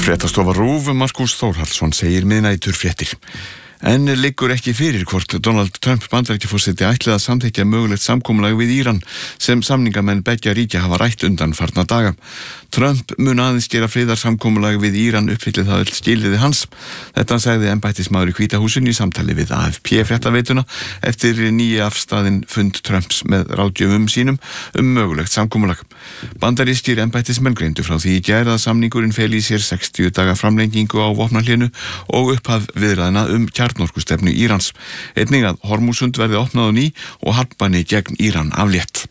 Fréttastofa RÚV Markús Þórhallsson segir miðnæturfréttir. En liggur ekki fyrir hvort Donald Trump Bandaríkjaforseti ætlaði að samþykkja mögulegt samkomulag við Íran sem samningamenn beggja ríkja hafa rætt undanfarna daga. Trump mun aðeins gera friðarsamkomulag við Íran uppfyllið það öll skilyrði hans. Þetta sagði embættismaður í Hvíta húsinu í samtali við AFP fréttaveituna eftir nýja afstaðinn fund Trumps með ráðgjöfum sínum mögulegt samkomulag. Bandarískir embættismenn greindu frá því í gær að samningurinn feli í sér 60 daga framlengingu á vopnahlénu og upphaf viðræðna kjarnorkustefnu Írans. Einnig að Hormúsund verði opnað á ný og hafnbanni gegn Íran aflétt.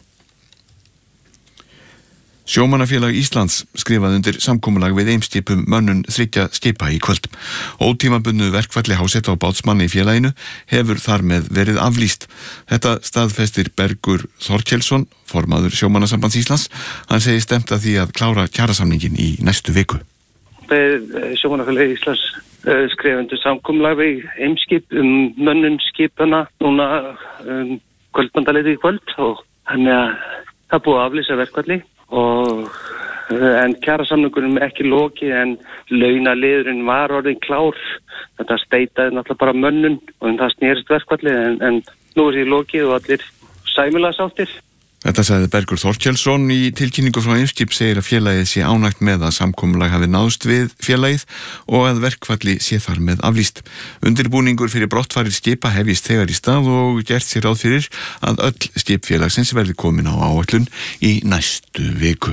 Sjómannafélag Íslands skrifaði undir samkomulag við Eimskipum mönnun 3 skipa í kvöld. Ótímabundnu verkfalli háseta á bátsmanni í félaginu hefur þar með verið aflýst. Þetta staðfestir Bergur Þorkelsson, formaður Sjómannasambands Íslands. Hann segir stemt að því að klára kjarasamningin í næstu viku. Sjómannafélag Íslands skrifaði undir samkomulag við Eimskip mönnun skipana núna kvöldbandalið í kvöld og þannig að það búið að aflýsa verkfalli. En kjarasamningurinn ekki lokið en launaliðurinn var orðin klár. Þetta steitaði náttúrulega bara mönnun og það snerist verkfalli en nú því lokið og allir sæmilega sáttir. Þetta sagði Bergur Þorkelsson í tilkynningu frá Eimskip segir að félagið sé ánægt með að samkomulag hafi náðst við félagið og að verkfalli sé þar með aflýst. Undirbúningur fyrir brottfarir skipa hefjist þegar í stað og gert sér ráð fyrir að öll skipfélagsins verði komin á áætlun í næstu viku.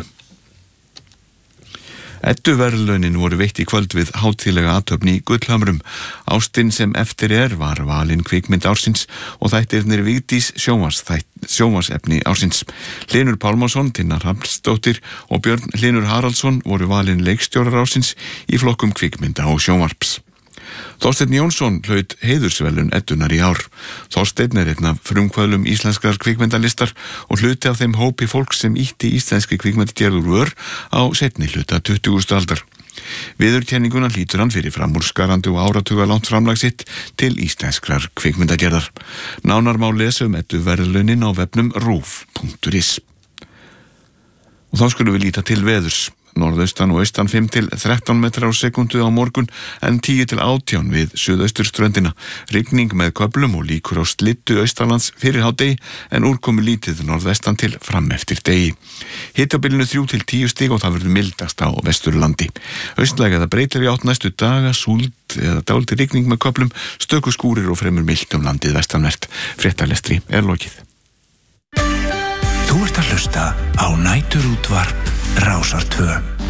Edduverðlaunin voru veitt í kvöld við hátíðlega athöfn í Gullhamrum. Ástin sem eftir var valin kvikmynd ársins og þættirnir Vigdís sjónvarsefni ársins. Hlynur Pálmason, Tinna Hrafnsdóttir og Björn Hlynur Haraldsson voru valin leikstjórar ársins í flokkum kvikmynda og sjónvarps. Þorsteinn Jónsson hlaut heiðursverðlaun Eddunar í ár. Þorsteinn einn af frumkvöðlum íslenskrar kvikmyndalistar og hluti af þeim hópi fólks sem ýtti íslenskri kvikmyndagerð úr vör á seinni hluta 20. aldar. Viðurkenninguna hlýtur hann fyrir framúrskarandi og áratuga langt framlag sitt til íslenskrar kvikmyndagerðar. Nánar má lesa Edduverðlaunin á vefnum ruf.is. Og þá skulum við líta til veðurs. Norðaustan og austan 5 til 13 metrar á sekundu á morgun en 10 til 18 við suðausturströndina. Rigning með köflum og líkur á slyddu austanlands fyrir hádegi en úrkomu lítið norðvestan til fram eftir degi. Hiti á bilinu 3 til 10 stig og það verður mildast á Vesturlandi. Austlæg eða breytileg átt næstu daga, súld eða dálítil rigning með köflum, stöku skúrir og fremur milt landið vestanvert. Fréttalestri lokið. Þú ert að hlusta á Næturútvarp Rásar 2.